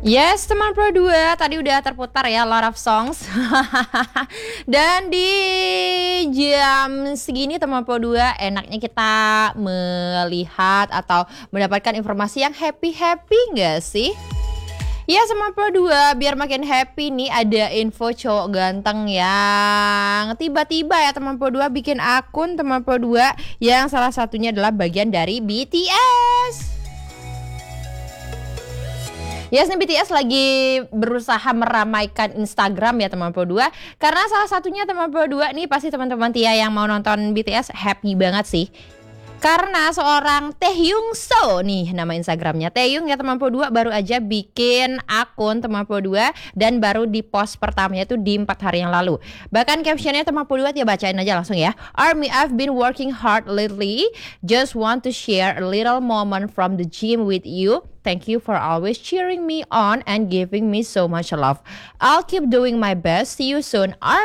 Yes, teman Pro 2, tadi udah terputar ya lot of songs. Dan di jam segini teman Pro 2 enaknya kita melihat atau mendapatkan informasi yang happy-happy nggak sih? Ya teman Pro 2, biar makin happy nih ada info cowok ganteng yang tiba-tiba ya teman Pro 2 bikin akun teman Pro 2 yang salah satunya adalah bagian dari BTS. Yes, nih BTS lagi berusaha meramaikan Instagram ya teman Pro 2. Karena salah satunya teman Pro 2 nih pasti teman-teman Tia yang mau nonton BTS happy banget sih. Karena seorang Taehyung So nih nama Instagramnya. Taehyung ya teman Pro 2 baru aja bikin akun teman Pro 2 dan baru di post pertamanya itu di 4 hari yang lalu. Bahkan captionnya teman Pro 2 ya bacain aja langsung ya. Army, I've been working hard lately. Just want to share a little moment from the gym with you. Thank you for always cheering me on and giving me so much love. I'll keep doing my best. See you soon.